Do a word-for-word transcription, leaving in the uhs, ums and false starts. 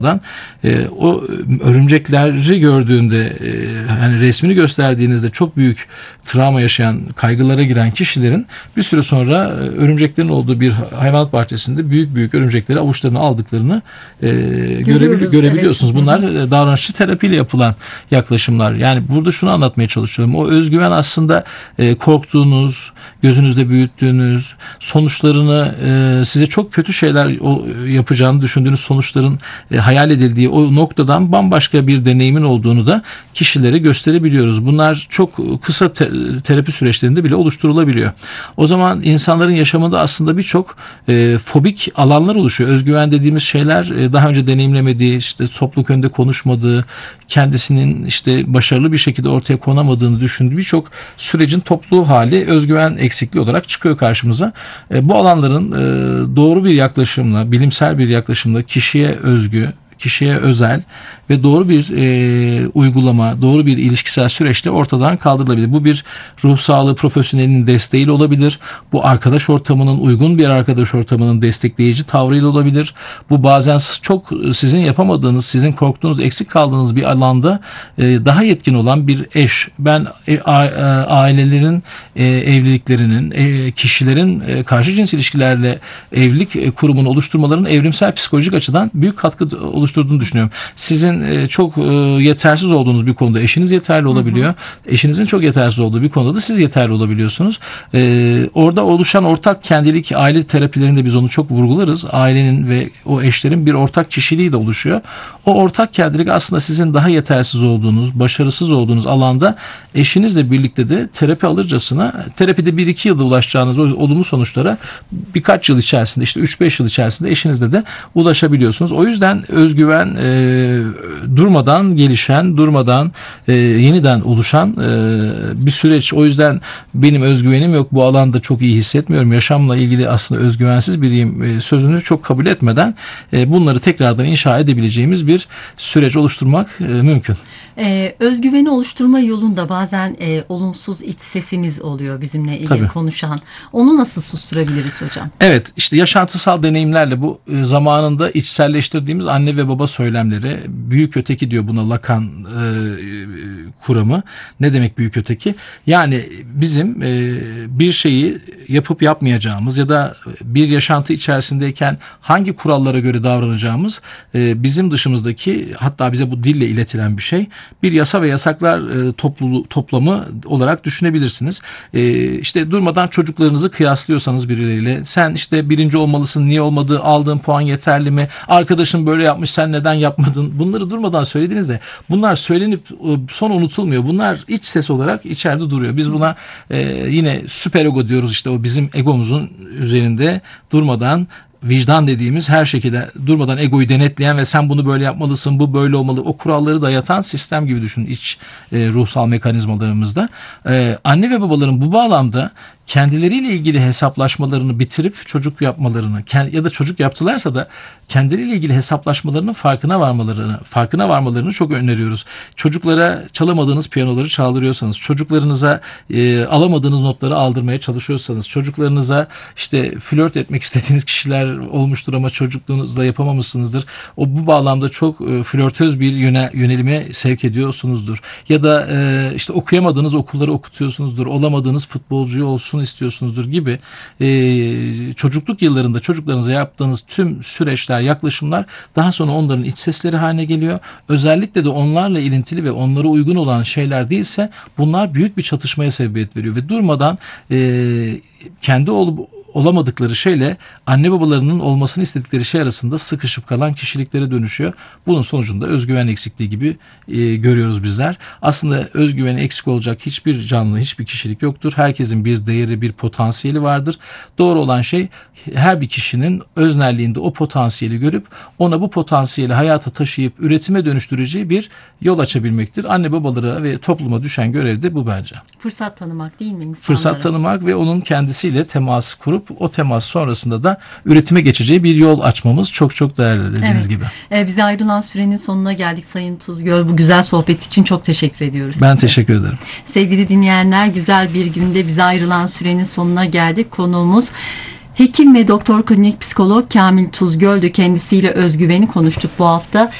E, o örümcekleri gördüğünde e, yani resmini gösterdiğinizde çok büyük travma yaşayan, kaygılara giren kişilerin bir süre sonra e, örümceklerin olduğu bir hayvanat bahçesinde büyük büyük örümcekleri avuçlarına aldıklarını e, görebili- görebiliyorsunuz. Evet. Bunlar e, davranışçı terapiyle yapılan yaklaşımlar. Yani burada şunu anlatmaya çalışıyorum. O özgüven aslında e, korktuğunuz, gözünüzde büyüttüğünüz, sonuçlarını e, size çok kötü şeyler o, yapacağını düşündüğünüz sonuçların e, hayal edildiği o noktadan bambaşka bir deneyimin olduğunu da kişilere gösterebiliyoruz. Bunlar çok kısa te- terapi süreçlerinde bile oluşturulabiliyor. O zaman insanların yaşamında aslında birçok e, fobik alanlar oluşuyor. Özgüven dediğimiz şeyler e, daha önce deneyimlemediği, işte topluluk önünde konuşmadığı, kendisinin işte başarılı bir şekilde ortaya konamadığını düşündüğü birçok sürecin toplu hali özgüven eksikliği olarak çıkıyor karşımıza. E, bu alanların e, doğru bir yaklaşımla, bilimsel bir yaklaşımla kişiye özgü, kişiye özel ve doğru bir e, uygulama, doğru bir ilişkisel süreçle ortadan kaldırılabilir. Bu bir ruh sağlığı profesyonelinin desteğiyle olabilir. Bu arkadaş ortamının, uygun bir arkadaş ortamının destekleyici tavrıyla olabilir. Bu bazen çok sizin yapamadığınız, sizin korktuğunuz, eksik kaldığınız bir alanda e, daha yetkin olan bir eş. Ben e, a, e, ailelerin e, evliliklerinin, e, kişilerin e, karşı cins ilişkilerle evlilik e, kurumunu oluşturmalarının evrimsel psikolojik açıdan büyük katkı oluşturduğunu düşünüyorum. Sizin e, çok e, yetersiz olduğunuz bir konuda eşiniz yeterli olabiliyor. Hı hı. Eşinizin çok yetersiz olduğu bir konuda da siz yeterli olabiliyorsunuz. E, orada oluşan ortak kendilik, aile terapilerinde biz onu çok vurgularız. Ailenin ve o eşlerin bir ortak kişiliği de oluşuyor. O ortak kendilik aslında sizin daha yetersiz olduğunuz, başarısız olduğunuz alanda eşinizle birlikte de terapi alırcasına, terapide bir iki yılda ulaşacağınız o olumlu sonuçlara birkaç yıl içerisinde, işte üç beş yıl içerisinde eşinizle de ulaşabiliyorsunuz. O yüzden özgüven e, durmadan gelişen, durmadan e, yeniden oluşan e, bir süreç. O yüzden benim özgüvenim yok, bu alanda çok iyi hissetmiyorum, yaşamla ilgili aslında özgüvensiz biriyim e, sözünü çok kabul etmeden e, bunları tekrardan inşa edebileceğimiz bir süreç oluşturmak e, mümkün. Ee, özgüveni oluşturma yolunda bazen e, olumsuz iç sesimiz oluyor bizimle ilgili Tabii. konuşan. Onu nasıl susturabiliriz hocam? Evet, işte yaşantısal deneyimlerle bu e, zamanında içselleştirdiğimiz anne ve baba söylemleri, büyük öteki diyor buna Lacan e, kuramı. Ne demek büyük öteki? Yani bizim e, bir şeyi yapıp yapmayacağımız ya da bir yaşantı içerisindeyken hangi kurallara göre davranacağımız e, bizim dışımızdaki, hatta bize bu dille iletilen bir şey. Bir yasa ve yasaklar e, topluluğu, toplamı olarak düşünebilirsiniz. E, işte durmadan çocuklarınızı kıyaslıyorsanız birileriyle, sen işte birinci olmalısın, niye olmadı, aldığın puan yeterli mi, arkadaşın böyle yapmış sen neden yapmadın, bunları durmadan söylediğinizde bunlar söylenip sonra unutulmuyor. Bunlar iç ses olarak içeride duruyor. Biz buna e, yine süper ego diyoruz, işte o bizim egomuzun üzerinde durmadan vicdan dediğimiz her şekilde durmadan egoyu denetleyen ve sen bunu böyle yapmalısın, bu böyle olmalı, o kuralları dayatan sistem gibi düşünün iç e, ruhsal mekanizmalarımızda. E, anne ve babaların bu bağlamda kendileriyle ilgili hesaplaşmalarını bitirip çocuk yapmalarını ya da çocuk yaptılarsa da kendileriyle ilgili hesaplaşmalarının farkına varmalarını, farkına varmalarını çok öneriyoruz. Çocuklara çalamadığınız piyanoları çaldırıyorsanız, çocuklarınıza e, alamadığınız notları aldırmaya çalışıyorsanız, çocuklarınıza işte flört etmek istediğiniz kişiler olmuştur ama çocukluğunuzda yapamamışsınızdır. O bu bağlamda çok e, flörtöz bir yöne, yönelime sevk ediyorsunuzdur. Ya da e, işte okuyamadığınız okulları okutuyorsunuzdur. Olamadığınız futbolcuyu olsun istiyorsunuzdur gibi e, çocukluk yıllarında çocuklarınıza yaptığınız tüm süreçler, yaklaşımlar daha sonra onların iç sesleri haline geliyor. Özellikle de onlarla ilintili ve onlara uygun olan şeyler değilse bunlar büyük bir çatışmaya sebebiyet veriyor ve durmadan e, kendi olup olamadıkları şeyle anne babalarının olmasını istedikleri şey arasında sıkışıp kalan kişiliklere dönüşüyor. Bunun sonucunda özgüven eksikliği gibi e, görüyoruz bizler. Aslında özgüveni eksik olacak hiçbir canlı, hiçbir kişilik yoktur. Herkesin bir değeri, bir potansiyeli vardır. Doğru olan şey her bir kişinin öznelliğinde o potansiyeli görüp ona bu potansiyeli hayata taşıyıp üretime dönüştüreceği bir yol açabilmektir. Anne babalara ve topluma düşen görev de bu bence. Fırsat tanımak değil mi insanlara? Fırsat tanımak ve onun kendisiyle teması kurup o temas sonrasında da üretime geçeceği bir yol açmamız çok çok değerli dediğiniz evet. gibi. Ee, bize ayrılan sürenin sonuna geldik Sayın Tuzgöl. Bu güzel sohbet için çok teşekkür ediyoruz. Ben size. teşekkür ederim. Sevgili dinleyenler, güzel bir günde bize ayrılan sürenin sonuna geldik. Konuğumuz Hekim ve doktor klinik psikolog Kamil Tuzgöl'dü. Kendisiyle özgüveni konuştuk bu hafta.